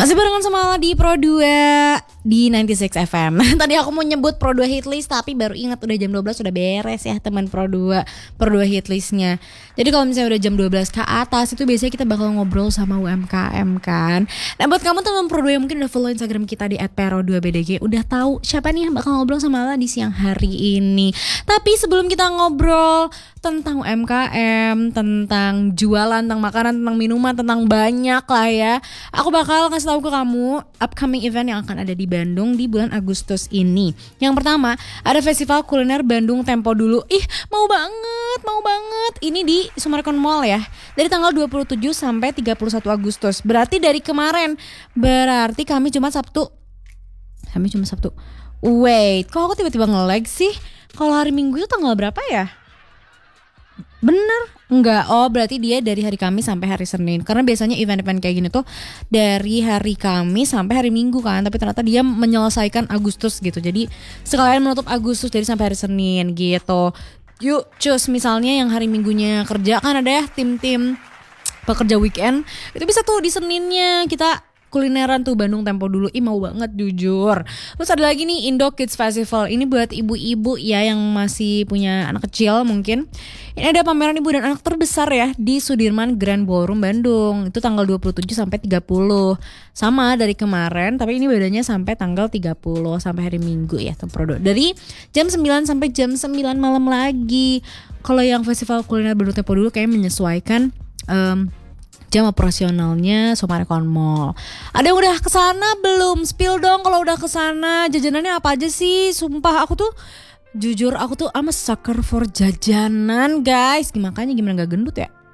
Masih barengan sama Ala di Pro 2 di 96 FM. Tadi aku mau nyebut Pro 2 Hitlist tapi baru ingat udah jam 12 sudah beres ya teman Pro 2 Hitlistnya. Jadi kalau misalnya udah jam 12 ke atas itu biasanya kita bakal ngobrol sama UMKM kan. Nah buat kamu teman Pro 2 yang mungkin udah follow Instagram kita di @pro2bdg udah tahu siapa nih yang bakal ngobrol sama Ala di siang hari ini. Tapi sebelum kita ngobrol tentang UMKM, tentang jualan, tentang makanan, tentang minuman, tentang banyak lah ya, aku bakal kasih tahu ke kamu upcoming event yang akan ada di Bandung di bulan Agustus ini. Yang pertama, ada Festival Kuliner Bandung Tempo Dulu. Mau banget. Ini di Summarecon Mall ya. Dari tanggal 27 sampai 31 Agustus. Berarti dari kemarin. Berarti kami cuma Sabtu. Wait, kok aku tiba-tiba nge-lag sih? Kalau hari Minggu itu tanggal berapa ya? Bener? Enggak, berti dia dari hari Kamis sampai hari Senin. Karena biasanya event-event kayak gini tuh dari hari Kamis sampai hari Minggu kan. Tapi ternyata dia menyelesaikan Agustus gitu. Jadi sekalian menutup Agustus jadi sampai hari Senin gitu. Yuk cus, misalnya yang hari Minggunya kerja kan ada ya tim-tim pekerja weekend. Itu bisa tuh di Seninnya kita kulineran tuh Bandung Tempo Dulu. Mau banget jujur. Terus ada lagi nih Indo Kids Festival. Ini buat ibu-ibu ya yang masih punya anak kecil mungkin. Ini ada pameran ibu dan anak terbesar ya di Sudirman Grand Ballroom Bandung. Itu tanggal 27 sampai 30. Sama dari kemarin tapi ini bedanya sampai tanggal 30 sampai hari Minggu ya Tempo Dulu. Dari jam 9 sampai jam 9 malam lagi. Kalau yang Festival Kuliner Bandung Tempo Dulu kayak menyesuaikan jam operasionalnya Summarecon Mall. Ada yang udah kesana belum? Spill dong kalau udah kesana. Jajanannya apa aja sih? Sumpah aku tuh jujur I'm a sucker for jajanan guys. Makanya gimana gak gendut ya?